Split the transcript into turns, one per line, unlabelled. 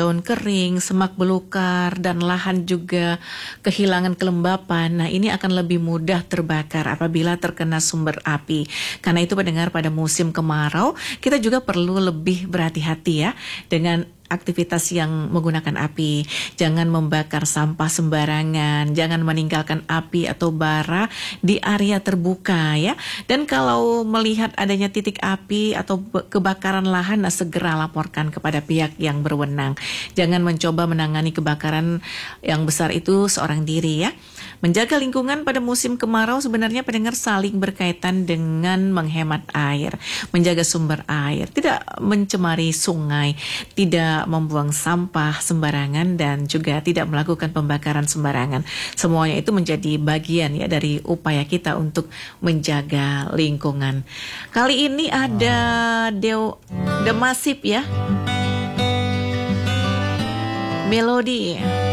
daun kering, semak belukar, dan lahan juga kehilangan kelembapan. Nah, ini akan lebih mudah terbakar apabila terkena sumber api. Karena itu pendengar, pada musim kemarau, kita juga perlu lebih berhati-hati ya dengan aktivitas yang menggunakan api. Jangan membakar sampah sembarangan, jangan meninggalkan api atau bara di area terbuka ya. Dan kalau melihat adanya titik api atau kebakaran lahan, nah segera laporkan kepada pihak yang berwenang. Jangan mencoba menangani kebakaran yang besar itu seorang diri ya. Menjaga lingkungan pada musim kemarau sebenarnya pendengar saling berkaitan dengan menghemat air, menjaga sumber air, tidak mencemari sungai, tidak membuang sampah sembarangan, dan juga tidak melakukan pembakaran sembarangan. Semuanya itu menjadi bagian ya dari upaya kita untuk menjaga lingkungan. Kali ini ada The Massive ya, Melody.